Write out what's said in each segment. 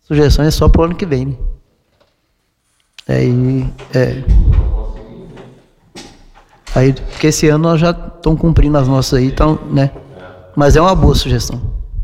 sugestões é só para o ano que vem, né? Aí, porque esse ano nós já estamos cumprindo as nossas aí, então, né? Mas é uma boa sugestão.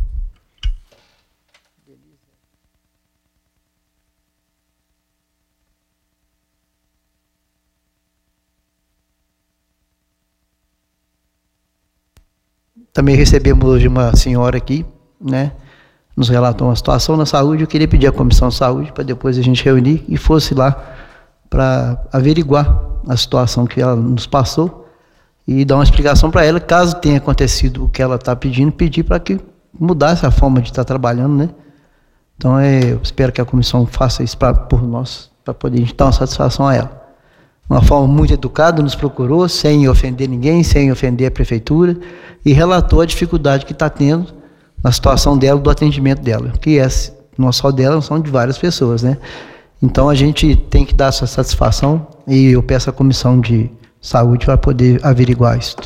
Também recebemos hoje uma senhora aqui, né? Nos relatou uma situação na saúde. Eu queria pedir à Comissão de Saúde para depois a gente reunir e fosse lá para averiguar a situação que ela nos passou e dar uma explicação para ela, caso tenha acontecido o que ela está pedindo, pedir para que mudasse a forma de estar trabalhando, né? Então, eu espero que a comissão faça isso por nós, para poder dar uma satisfação a ela. Uma forma muito educada, nos procurou, sem ofender ninguém, sem ofender a prefeitura, e relatou a dificuldade que está tendo na situação dela, do atendimento dela, que não é só dela, são de várias pessoas, né? Então, a gente tem que dar essa satisfação, e eu peço à Comissão de Saúde para poder averiguar isso.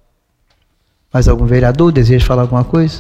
Mais algum vereador deseja falar alguma coisa?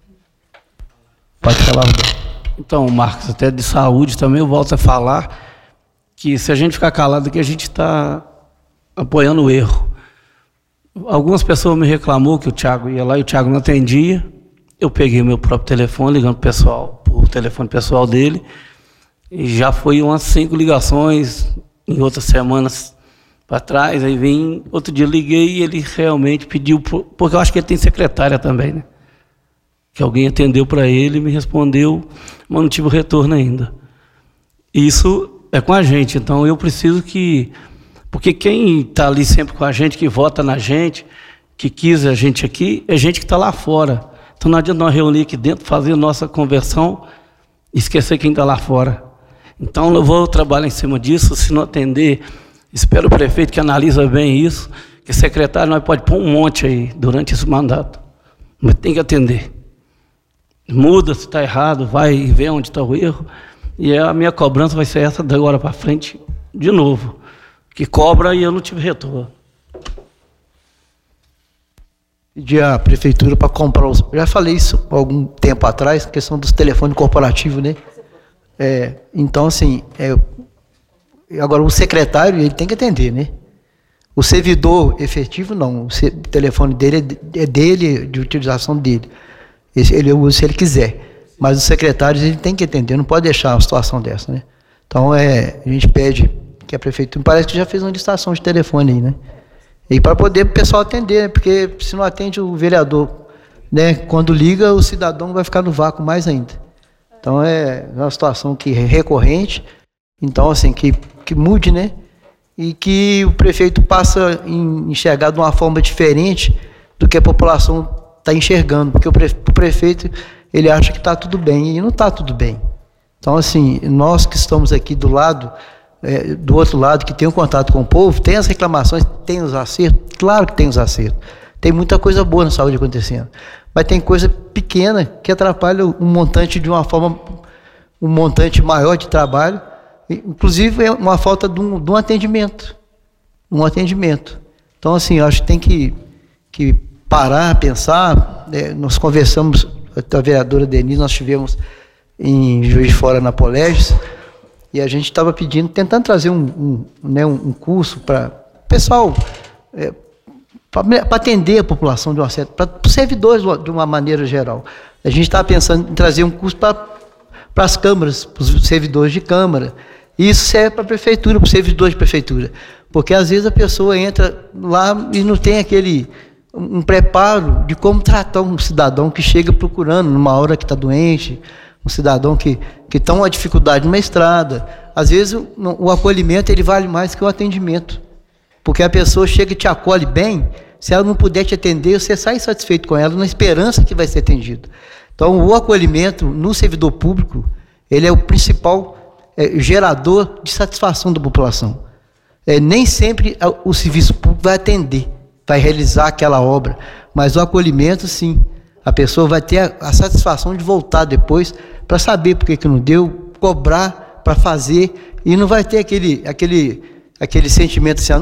Pode falar, Roberto. Então, Marcos, até de saúde também eu volto a falar que se a gente ficar calado aqui, a gente está apoiando o erro. Algumas pessoas me reclamou que o Thiago ia lá e o Thiago não atendia. Eu peguei meu próprio telefone, ligando para o pessoal, o telefone pessoal dele, e já foi umas 5 ligações em outras semanas para trás. Aí vim, outro dia liguei e ele realmente pediu, porque eu acho que ele tem secretária também, né? Que alguém atendeu para ele, me respondeu, mas não tive o retorno ainda. Isso é com a gente, então eu preciso que... Porque quem está ali sempre com a gente, que vota na gente, que quis a gente aqui, é gente que está lá fora. Então não adianta nós reunir aqui dentro, fazer a nossa conversão e esquecer quem está lá fora. Então eu vou trabalhar em cima disso, se não atender, espero o prefeito que analisa bem isso, que secretário nós pode pôr um monte aí durante esse mandato, mas tem que atender. Muda se está errado, vai ver onde está o erro, e a minha cobrança vai ser essa da agora para frente, de novo, que cobra e eu não tive retorno. Pedir à prefeitura para comprar os... Já falei isso há algum tempo atrás, questão dos telefones corporativos, né? Então, assim, agora o secretário, ele tem que atender, né? O servidor efetivo, não. O telefone dele é dele, de utilização dele. Ele usa se ele quiser. Mas os secretários, ele tem que atender, não pode deixar uma situação dessa, né? Então, a gente pede que a prefeitura... Parece que já fez uma licitação de telefone aí, né? E para poder o pessoal atender, né? Porque se não atende o vereador, né? Quando liga, o cidadão vai ficar no vácuo mais ainda. Então, é uma situação que é recorrente. Então, assim, que mude, né? E que o prefeito passa a enxergar de uma forma diferente do que a população está enxergando. Porque o prefeito, ele acha que está tudo bem, e não está tudo bem. Então, assim, nós que estamos aqui do lado, do outro lado, que tem o contato com o povo, tem as reclamações, tem os acertos, claro que tem os acertos. Tem muita coisa boa na saúde acontecendo. Mas tem coisa pequena que atrapalha um montante de uma forma, um montante maior de trabalho. Inclusive, é uma falta de um atendimento. Um atendimento. Então, assim, eu acho que tem que parar, pensar. Nós conversamos, a vereadora Denise, nós estivemos em Juiz de Fora, na Poleges, e a gente estava pedindo, tentando trazer um curso para o pessoal, para atender a população de uma certa, para os servidores de uma maneira geral. A gente estava pensando em trazer um curso para as câmaras, para os servidores de câmara. E isso serve para a prefeitura, para os servidores de prefeitura. Porque às vezes a pessoa entra lá e não tem um preparo de como tratar um cidadão que chega procurando numa hora que está doente, um cidadão que está uma dificuldade numa estrada. Às vezes o acolhimento ele vale mais que o atendimento. Porque a pessoa chega e te acolhe bem, se ela não puder te atender, você sai satisfeito com ela, na esperança que vai ser atendido. Então, o acolhimento no servidor público, ele é o principal gerador de satisfação da população. Nem sempre o serviço público vai atender, vai realizar aquela obra, mas o acolhimento, sim. A pessoa vai ter a satisfação de voltar depois para saber por que não deu, cobrar para fazer, e não vai ter aquele sentimento assim,